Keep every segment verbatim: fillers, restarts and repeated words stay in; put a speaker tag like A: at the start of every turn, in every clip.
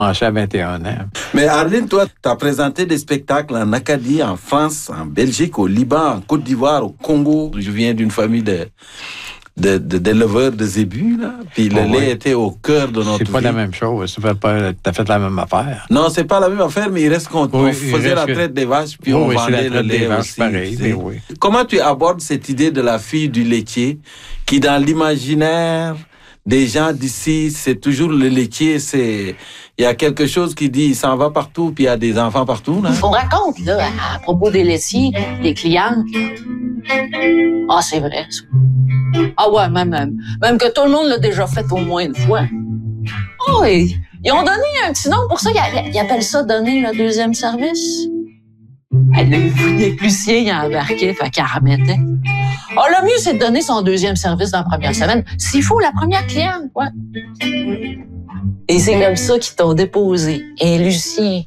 A: commencé à vingt et un ans.
B: Mais Arline, toi, tu as présenté des spectacles en Acadie, en France, en Belgique, au Liban, en Côte d'Ivoire, au Congo. Je viens d'une famille de, de, de, d'éleveurs de zébus, là. Puis le
A: oh,
B: lait
A: oui.
B: était au cœur de notre vie.
A: C'est pas la même chose. C'est pas tout à fait la même affaire.
B: Non, c'est pas la même affaire, mais il reste qu'on
A: oui,
B: on faisait la traite des vaches, puis
A: oui,
B: on
A: oui,
B: vendait le lait
A: vaches,
B: aussi.
A: Pareil, mais oui.
B: Comment tu abordes cette idée de la fille du laitier, qui dans l'imaginaire des gens d'ici, c'est toujours le laitier, c'est... Il y a quelque chose qui dit, il s'en va partout, puis il y a des enfants partout, là.
C: On raconte, là, à propos des laitiers, des clients. Ah, c'est vrai, ça. Ah ouais, même, même, même que tout le monde l'a déjà fait au moins une fois. Ah oui, ils ont donné un petit nom pour ça, ils, ils appellent ça donner le deuxième service. Elle l'a vu, Lucien, il a embarqué, fait qu'il remettait. Ah, le mieux, c'est de donner son deuxième service dans la première semaine. S'il faut, la première cliente, ouais. Et c'est comme ça qu'ils t'ont déposé. Et Lucien,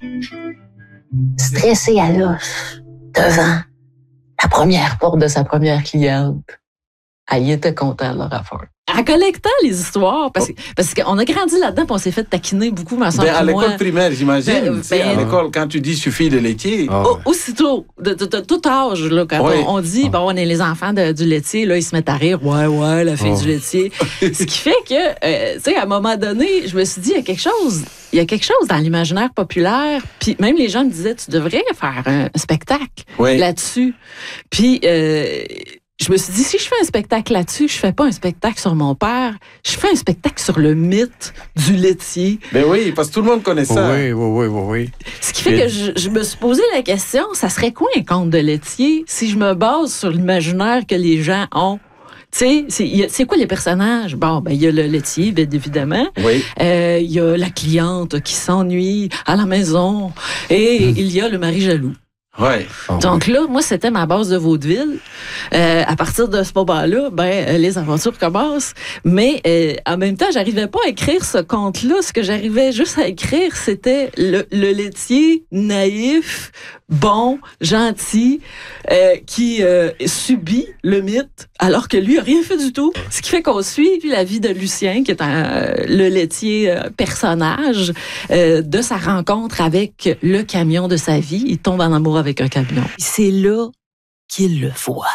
C: stressé à l'os, devant la première porte de sa première cliente, elle était content de leur affaire.
D: En collectant les histoires, parce, oh. parce qu'on a grandi là-dedans, puis on s'est fait taquiner beaucoup, ma soeur.
B: Ben, à l'école
D: moi.
B: primaire, j'imagine. Ben, ben, à l'école, quand tu dis suffit de laitier.
D: Oh. Aussitôt, de, de, de, de tout âge, là, quand oui. on, on dit, oh. bon, on est les enfants de, du laitier, là, ils se mettent à rire, ouais, ouais, la fille oh. du laitier. Ce qui fait que, euh, tu sais, à un moment donné, je me suis dit, il y a quelque chose, il y a quelque chose dans l'imaginaire populaire, puis même les gens me disaient, tu devrais faire un spectacle oui. là-dessus. Puis, euh, je me suis dit, si je fais un spectacle là-dessus, je fais pas un spectacle sur mon père, je fais un spectacle sur le mythe du laitier.
B: Ben oui, parce que tout le monde connaît ça.
A: Oui, oui, oui, oui. oui.
D: Ce qui fait que je, je me suis posé la question, ça serait quoi un conte de laitier si je me base sur l'imaginaire que les gens ont? Tu sais, c'est, c'est quoi les personnages? Bon, ben, il y a le laitier, bien évidemment.
B: Oui.
D: Euh, il y a la cliente qui s'ennuie à la maison. Et mmh. il y a le mari jaloux.
B: Ouais.
D: Donc là, moi, c'était ma base de vaudeville. Euh, à partir de ce moment-là, ben, les aventures commencent. Mais euh, en même temps, j'arrivais pas à écrire ce conte-là. Ce que j'arrivais juste à écrire, c'était le, le laitier naïf, bon, gentil, euh, qui euh, subit le mythe, alors que lui a rien fait du tout. Ce qui fait qu'on suit la vie de Lucien, qui est un, euh, le laitier euh, personnage, euh, de sa rencontre avec le camion de sa vie. Il tombe en amour avec un camion.
C: C'est là qu'il le voit.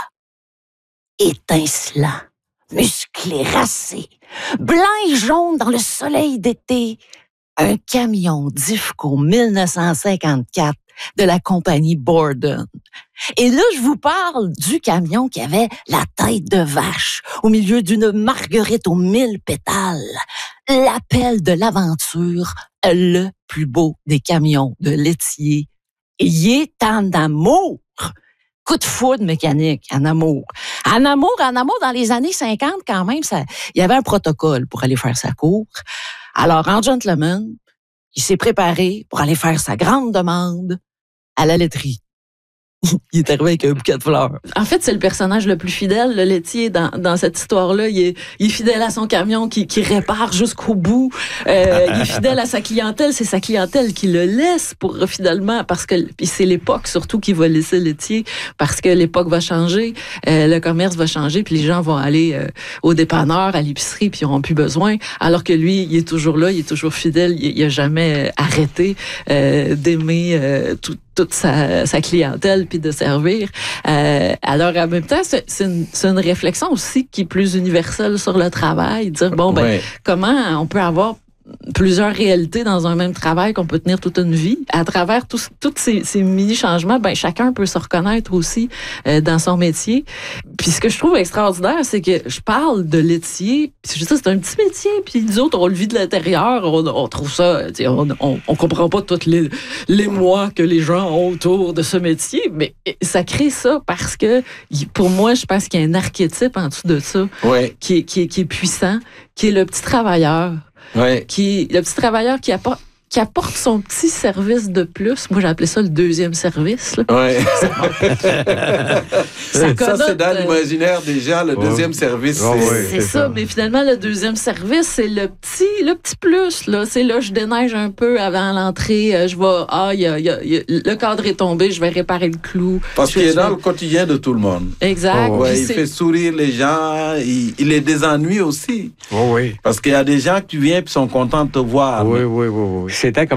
C: Étincelant, musclé, racé, blanc et jaune dans le soleil d'été. Un camion d'Ifco mille neuf cent cinquante-quatre de la compagnie Borden. Et là, je vous parle du camion qui avait la tête de vache au milieu d'une marguerite aux mille pétales. L'appel de l'aventure, le plus beau des camions de laitier. Il est en amour. Coup de foudre mécanique, en amour. En amour, en amour, dans les années cinquante, quand même, ça, il y avait un protocole pour aller faire sa cour. Alors, en gentleman, il s'est préparé pour aller faire sa grande demande à la laiterie. Il est arrivé avec un bouquet de fleurs.
D: En fait, c'est le personnage le plus fidèle, le laitier, dans, dans cette histoire-là. Il est, il est fidèle à son camion qui, qui répare jusqu'au bout. Euh, il est fidèle à sa clientèle. C'est sa clientèle qui le laisse pour finalement, parce que puis c'est l'époque surtout qui va laisser le laitier, parce que l'époque va changer, euh, le commerce va changer, puis les gens vont aller euh, au dépanneur, à l'épicerie, puis ils n'auront plus besoin. Alors que lui, il est toujours là, il est toujours fidèle, il n'a jamais arrêté euh, d'aimer euh, tout toute sa, sa clientèle puis de servir. Euh, alors, en même temps, c'est, c'est, une, c'est une réflexion aussi qui est plus universelle sur le travail. Dire, bon, ben, ouais. comment on peut avoir plusieurs réalités dans un même travail qu'on peut tenir toute une vie. À travers tous, tous ces, ces mini-changements, ben, chacun peut se reconnaître aussi euh, dans son métier. Puis ce que je trouve extraordinaire, c'est que je parle de laitier, puis je dis ça, c'est un petit métier, puis nous autres, on le vit de l'intérieur, on, on trouve ça, on, on, on comprend pas tous les, les mois que les gens ont autour de ce métier, mais ça crée ça parce que, pour moi, je pense qu'il y a un archétype en dessous de ça
B: ouais.
D: qui, est, qui, est, qui est puissant, qui est le petit travailleur.
B: Ouais.
D: Qui, le petit travailleur qui apporte, qui apporte son petit service de plus. Moi, j'ai appelé ça le deuxième service. Là.
B: Ouais.
D: ça,
B: ça c'est dans euh... l'imaginaire déjà, le deuxième ouais. service.
D: Oh, c'est, ouais, c'est, c'est ça. ça, mais finalement, le deuxième service, c'est le petit, le petit plus. Là. C'est là, je déneige un peu avant l'entrée. Je vais, ah, y a, y a, y a, le cadre est tombé, je vais réparer le clou.
B: Parce qu'il est dans
D: vais...
B: le quotidien de tout le monde.
D: Exact.
B: Oh, ouais, il c'est... fait sourire les gens, il, il les désennuie aussi.
A: Oh, oui.
B: Parce qu'il y a des gens qui viennent et sont contents de te voir.
A: Oui, oui, oui, oui. C'était comme